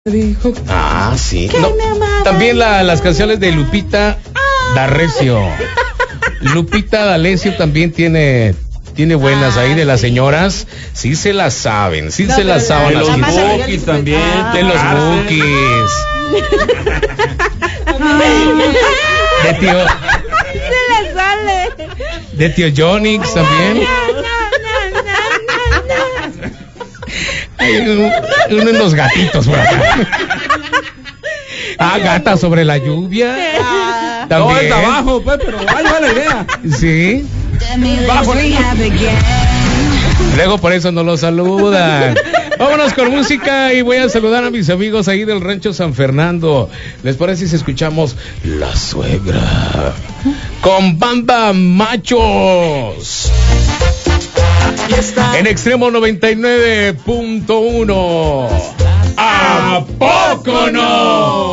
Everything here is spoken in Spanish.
Dijo. Ah, sí. No, también las canciones de Lupita D'Alessio. Lupita D'Alessio también tiene buenas ahí de las señoras. Sí se las saben, sí se las saben. De los Bookies también. De los Bookies. De tío. Se le sale. De tío Jonix también. Hay unos gatitos por acá. Gata sobre la lluvia. También. No, está abajo, pues, pero ahí va la idea. Sí. Bajo. Luego por eso no lo saludan. Vámonos con música y voy a saludar a mis amigos ahí del Rancho San Fernando. ¿Les parece si escuchamos La Suegra con Banda Machos? En Extremo 99.1. ¿A poco no?